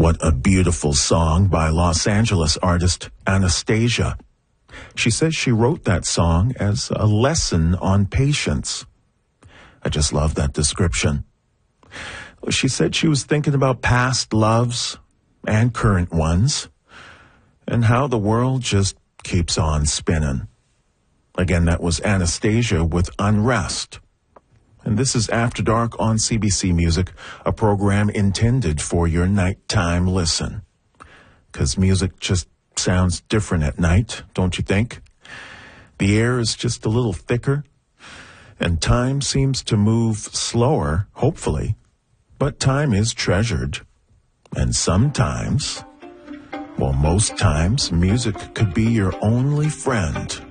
What a beautiful song by Los Angeles artist Anastasia. She says she wrote that song as a lesson on patience. I just love that description. She said she was thinking about past loves and current ones and how the world just keeps on spinning. Again, that was Anastasia with Unrest. And this is After Dark on CBC Music, a program intended for your nighttime listen. 'Cause music just sounds different at night, don't you think? The air is just a little thicker, and time seems to move slower, hopefully. But time is treasured. And sometimes, well, most times, music could be your only friend.